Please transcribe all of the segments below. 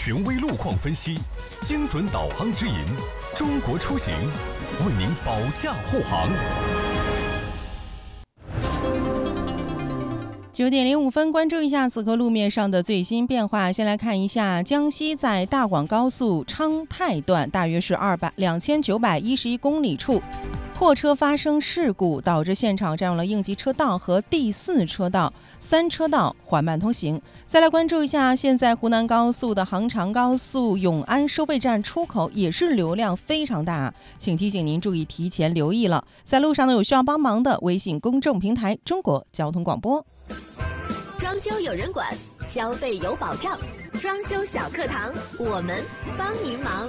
权威路况分析，精准导航指引，中国出行为您保驾护航。 9点05分，关注一下此刻路面上的最新变化。先来看一下江西在大广高速昌泰段，大约是2911公里处，货车发生事故，导致现场占用了应急车道和第4车道，3车道缓慢通行。再来关注一下，现在湖南高速的杭长高速永安收费站出口也是流量非常大，请提醒您注意提前留意了。在路上呢，有需要帮忙的，微信公众平台中国交通广播。 装修有人管，消费有保障，装修小课堂，我们帮您忙。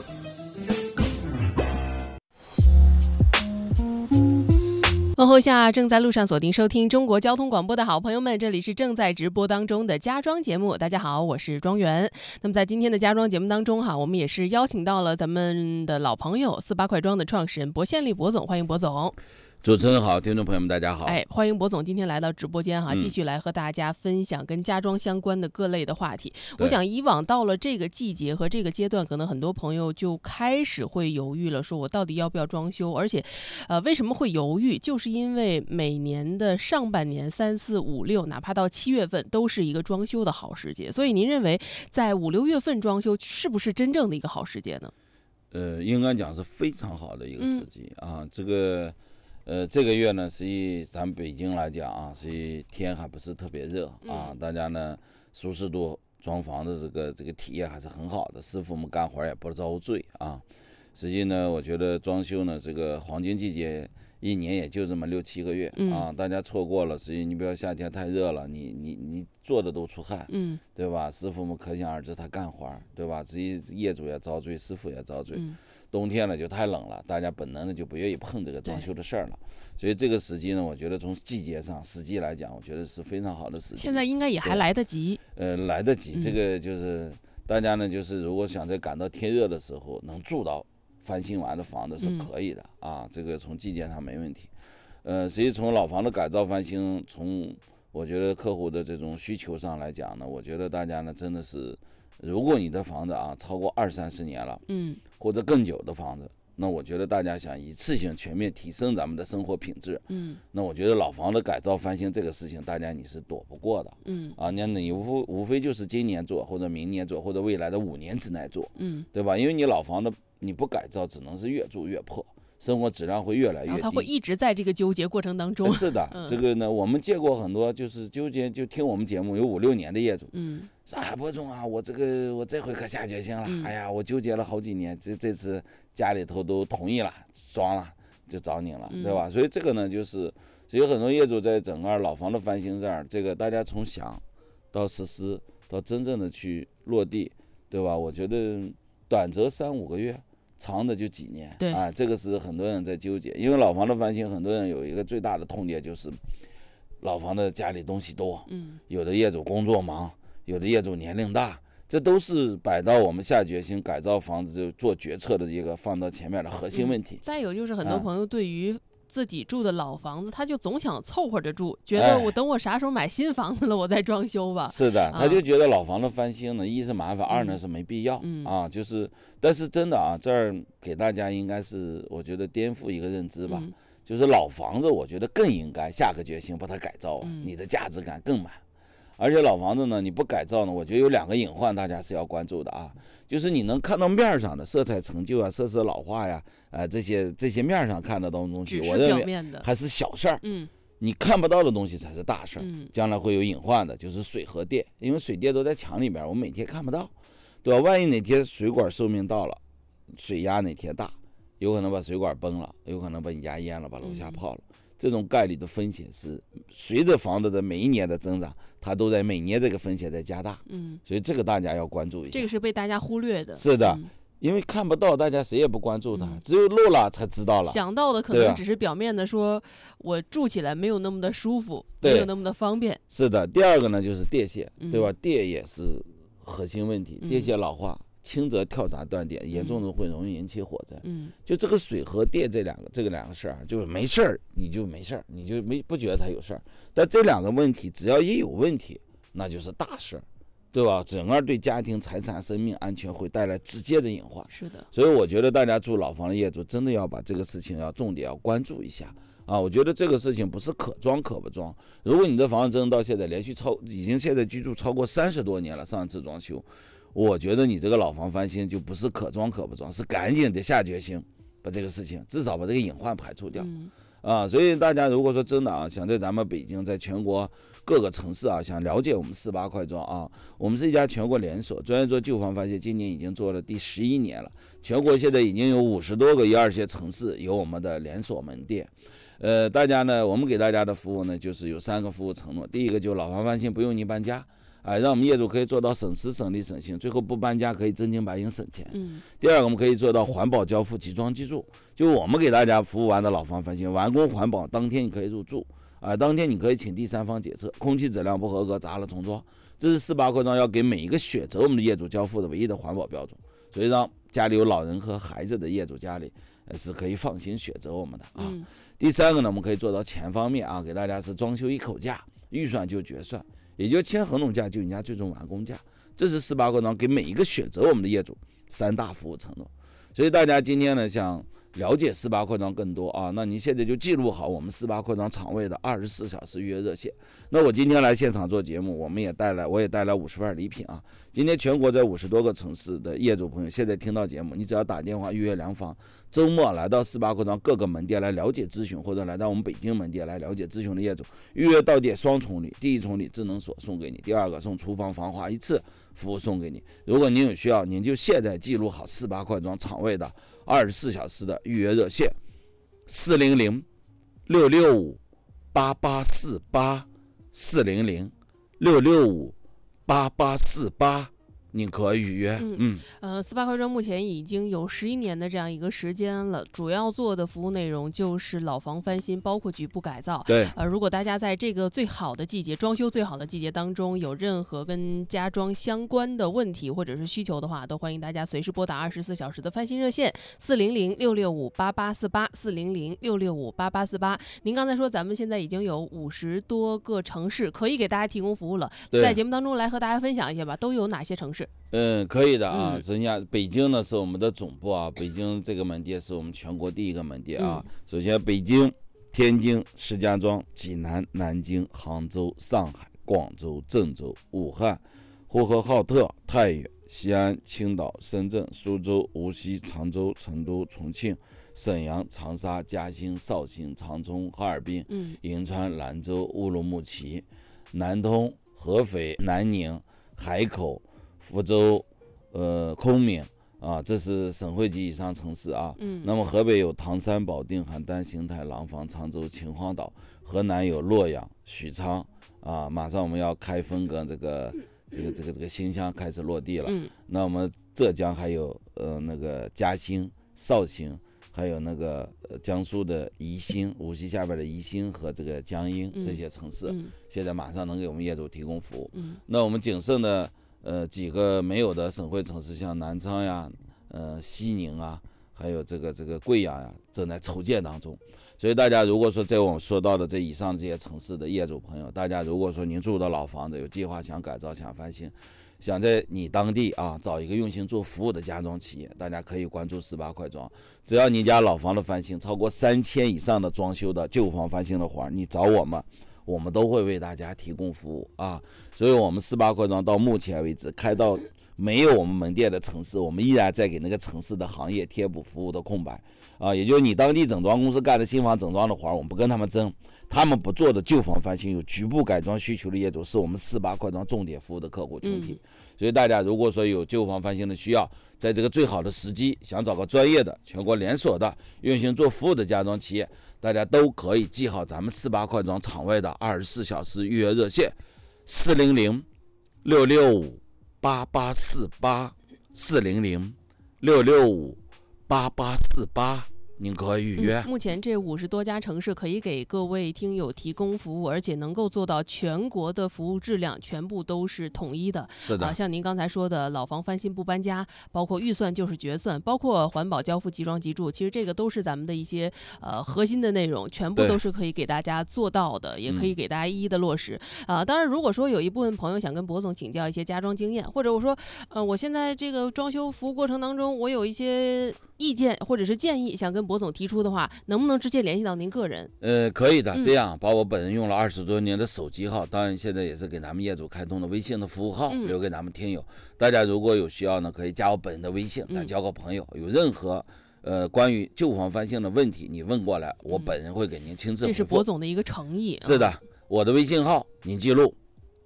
问候下正在路上锁定收听中国交通广播的好朋友们，这里是正在直播当中的家装节目。大家好，我是庄园。那么在今天的家装节目当中我们也是邀请到了咱们的老朋友48快装的创始人薄宪利薄总，欢迎薄总。 主持人好，听众朋友们大家好。 欢迎薄总今天来到直播间继续来和大家分享跟家装相关的各类的话题。我想以往到了这个季节和这个阶段，可能很多朋友就开始会犹豫了，说我到底要不要装修？而且为什么会犹豫？就是因为每年的上半年3、4、5、6，哪怕到7月份都是一个装修的好时节。所以您认为在5、6月份装修是不是真正的一个好时节呢？ 应该讲是非常好的一个时机这个月呢，实际咱北京来讲实际天还不是特别热大家呢舒适度装房的这个体验还是很好的，师傅们干活也不遭罪实际呢，我觉得装修呢这个黄金季节一年也就这么6、7个月大家错过了，实际你比如夏天太热了，你做的都出汗对吧？师傅们可想而知他干活对吧？实际业主也遭罪，师傅也遭罪冬天呢就太冷了，大家本能的就不愿意碰这个装修的事儿了，所以这个时机呢，我觉得从季节上时机来讲，我觉得是非常好的时机。 现在应该也还来得及。 来得及，这个就是大家呢，就是如果想在赶到天热的时候能住到翻新完的房子是可以的这个从季节上没问题。实际从老房的改造翻新，从我觉得客户的这种需求上来讲呢，我觉得大家呢真的是，如果你的房子超过20、30年了，或者更久的房子，那我觉得大家想一次性全面提升咱们的生活品质，那我觉得老房的改造翻新这个事情，大家你是躲不过的，你无非就是今年做，或者明年做，或者未来的5年之内做，对吧？因为你老房的你不改造，只能是越住越破，生活质量会越来越低， 他会一直在这个纠结过程当中。 是的，这个呢，我们见过很多就是纠结，就听我们节目有5、6年的业主，说薄总我这回可下决心了，我纠结了好几年，这次家里头都同意了，装了，就找你了，对吧？所以这个呢，就是有很多业主在整个老房的翻新这儿，这个大家从想到实施到真正的去落地，对吧？我觉得短则3、5个月。长的就几年，这个是很多人在纠结，因为老房的翻新，很多人有一个最大的痛点就是老房的家里东西多，有的业主工作忙，有的业主年龄大，这都是摆到我们下决心改造房子就做决策的一个放到前面的核心问题。 再有就是很多朋友对于自己住的老房子，他就总想凑合着住，觉得我等我啥时候买新房子了，我再装修吧。 是的，他就觉得老房的翻新呢，一是麻烦，二呢是没必要就是，但是真的这儿给大家应该是我觉得颠覆一个认知吧，就是老房子我觉得更应该下个决心把它改造你的价值感更满。而且老房子呢，你不改造呢，我觉得有2个隐患，大家是要关注的就是你能看到面上的色彩陈旧设施老化呀，这些面上看得到的东西，我认为还是小事儿。你看不到的东西才是大事儿。将来会有隐患的，就是水和电，因为水电都在墙里边，我们每天看不到，对吧？万一哪天水管寿命到了，水压哪天大，有可能把水管崩了，有可能把你家淹了，把楼下泡了。这种概率的风险是随着房子的每一年的增长，它都在每年这个风险在加大。所以这个大家要关注一下。 这个是被大家忽略的。 是的，因为看不到，大家谁也不关注它，只有漏了才知道了。 想到的可能只是表面的说，我住起来没有那么的舒服，没有那么的方便。 是的，第二个呢就是电线，对吧？电也是核心问题，电线老化。轻则跳闸断电，严重的会容易引起火灾。就这个水和电这两个事儿，就是没事儿你就没事儿，你就不觉得它有事儿。但这2个问题，只要一有问题，那就是大事儿。 对吧？整个对家庭财产生命安全会带来直接的隐患。 是的， 所以我觉得大家住老房的业主真的要把这个事情要重点要关注一下啊！我觉得这个事情不是可装可不装。如果你的房子真的到现在连续已经现在居住超过30多年了，上一次装修，我觉得你这个老房翻新就不是可装可不装，是赶紧得下决心把这个事情至少把这个隐患排除掉。所以大家如果说真的啊，想在咱们北京，在全国各个城市啊，想了解我们48快装啊，我们是一家全国连锁，专业做旧房翻新，今年已经做了第11年了。全国现在已经有50多个1、2线城市有我们的连锁门店。大家呢，我们给大家的服务呢，就是有3个服务承诺。第一个就是老房翻新不用您搬家，让我们业主可以做到省时省力省心，最后不搬家可以真金白银省钱。第二个，我们可以做到环保交付即装即住，就我们给大家服务完的老房翻新，完工环保当天你可以入住，当天你可以请第三方检测，空气质量不合格砸了重装。这是48快装要给每一个选择我们的业主交付的唯一的环保标准，所以让家里有老人和孩子的业主家里是可以放心选择我们的啊。第三个呢，我们可以做到钱方面啊，给大家是装修一口价，预算就决算，也就签合同价就你家最终完工价。这是48快装给每一个选择我们的业主3大服务承诺。所以大家今天呢，想了解48快装更多啊，那您现在就记录好我们48快装场位的24小时预约热线。那我今天来现场做节目，我也带来50份礼品啊。今天全国在50多个城市的业主朋友，现在听到节目，你只要打电话预约良房，周末来到48快装各个门店来了解咨询，或者来到我们北京门店来了解咨询的业主，预约到店双重礼，第一重礼智能锁送给你，第二个送厨房防滑1次服务送给你。如果您有需要，您就现在记录好48快装场位的24小时的预约热线，400-665-8848，400-665-8848，您可以预约。 48快装目前已经有11年的这样一个时间了，主要做的服务内容就是老房翻新，包括局部改造。 对， 如果大家在这个最好的季节，装修最好的季节当中，有任何跟家装相关的问题或者是需求的话，都欢迎大家随时拨打24小时的翻新热线400-665-8848，400-665-8848。您刚才说咱们现在已经有50多个城市可以给大家提供服务了，在节目当中来和大家分享一下吧，都有哪些城市？ 可以的啊。人家北京呢是我们的总部啊，北京这个门店是我们全国第一个门店啊。首先北京、天津、石家庄、济南、南京、杭州、上海、广州、郑州、武汉、呼和浩特、太原、西安、青岛、深圳、苏州、无锡、常州、成都、重庆、沈阳、长沙、嘉兴、绍兴、长春、哈尔滨、银川、兰州、乌鲁木齐、南通、合肥、南宁、海口、福州、昆明啊，这是省会级以上城市啊。那么河北有唐山、保定、邯郸、邢台、廊坊、常州、秦皇岛；河南有洛阳、许昌啊，马上我们要开分割这个新乡开始落地了。那我们浙江还有那个嘉兴、绍兴，还有那个江苏的宜兴，无锡下边的宜兴和这个江阴这些城市，现在马上能给我们业主提供服务。那我们仅剩的几个没有的省会城市，像南昌呀、西宁啊，还有这个贵阳呀，正在筹建当中。所以大家如果说在我们说到的这以上这些城市的业主朋友，大家如果说您住的老房子有计划想改造、想翻新，想在你当地啊找一个用心做服务的家装企业，大家可以关注48快装。只要你家老房的翻新超过3000以上的装修的旧房翻新的活，你找我们，我们都会为大家提供服务啊。所以我们48快装到目前为止开到没有我们门店的城市，我们依然在给那个城市的行业贴补服务的空白啊。也就是你当地整装公司干的新房整装的活，我们不跟他们争，他们不做的旧房翻新有局部改装需求的业主，是我们48快装重点服务的客户群体。所以大家如果说有旧房翻新的需要，在这个最好的时机，想找个专业的全国连锁的用心做服务的家装企业，大家都可以记好咱们48快装场外的24小时预约热线400-665-8848，400-665-8848， 您可以预约。 目前这50多家城市可以给各位听友提供服务，而且能够做到全国的服务质量全部都是统一的。 是的， 像您刚才说的老房翻新不搬家，包括预算就是决算，包括环保交付即装即住，其实这个都是咱们的一些核心的内容，全部都是可以给大家做到的，也可以给大家一一的落实。当然如果说有一部分朋友想跟博总请教一些家装经验，或者我说我现在这个装修服务过程当中我有一些意见或者是建议想跟博总提出的话，能不能直接联系到您个人？ 可以的。这样把我本人用了20多年的手机号，当然现在也是给咱们业主开通的微信的服务号，留给咱们听友。大家如果有需要呢，可以加我本人的微信，咱交个朋友。有任何关于旧房翻新的问题，你问过来，我本人会给您亲自回复。 这是博总的一个诚意。 是的，我的微信号您记录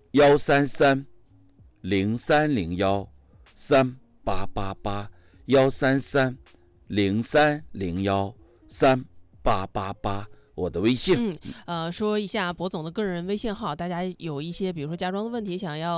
13303013888，13303013888，我的微信。 说一下博总的个人微信号，大家有一些比如说家装的问题想要